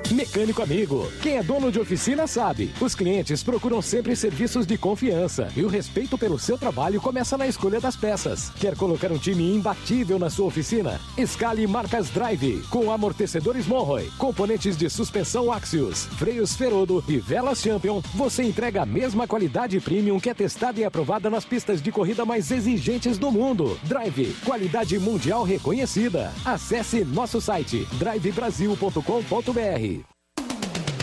Mecânico Amigo. Quem é dono de oficina sabe. Os clientes procuram sempre serviços de confiança e o respeito pelo seu trabalho começa na escolha das peças. Quer colocar um time imbatível na sua oficina? Escale marcas Drive, com amortecedores Monroe, componentes de suspensão Axios, freios Ferodo e velas Champion. Você entrega a mesma qualidade premium que é testada e aprovada nas pistas de corrida mais exigentes do mundo. Drive, qualidade mundial reconhecida. Acesse nosso site drivebrasil.com.br.